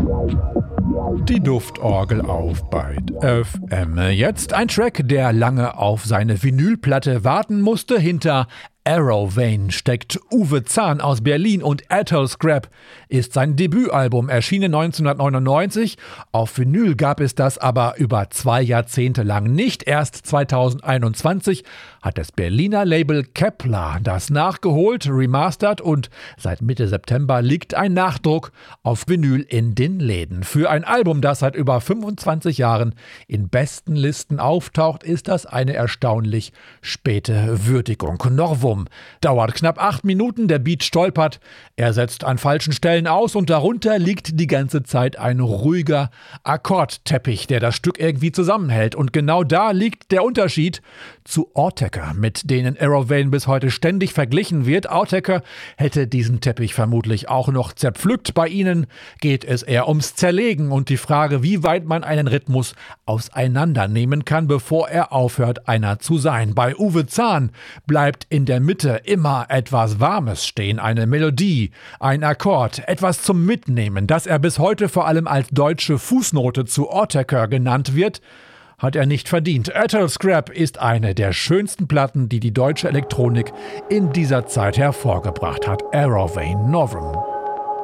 Die Duftorgel auf Byte FM. Jetzt ein Track, der lange auf seine Vinylplatte warten musste. Hinter Arrow Vein steckt Uwe Zahn aus Berlin und Atoll Scrap ist sein Debütalbum, erschienen 1999. Auf Vinyl gab es das aber über 2 Jahrzehnte lang nicht. Erst 2021 hat das Berliner Label Kepler das nachgeholt, remastert und seit Mitte September liegt ein Nachdruck auf Vinyl in den Läden. Für ein Album, das seit über 25 Jahren in besten Listen auftaucht, ist das eine erstaunlich späte Würdigung. Novum dauert knapp 8 Minuten, der Beat stolpert, er setzt an falschen Stellen aus und darunter liegt die ganze Zeit ein ruhiger Akkordteppich, der das Stück irgendwie zusammenhält. Und genau da liegt der Unterschied zu Autechre, mit denen Arrow Vein bis heute ständig verglichen wird. Autechre hätte diesen Teppich vermutlich auch noch zerpflückt. Bei ihnen geht es eher ums Zerlegen und die Frage, wie weit man einen Rhythmus auseinandernehmen kann, bevor er aufhört, einer zu sein. Bei Uwe Zahn bleibt in der Mitte immer etwas Warmes stehen, eine Melodie, ein Akkord, etwas zum Mitnehmen. Dass er bis heute vor allem als deutsche Fußnote zu Autechre genannt wird, hat er nicht verdient. Atoll Scrap ist eine der schönsten Platten, die die deutsche Elektronik in dieser Zeit hervorgebracht hat. Arrow Vein Novum.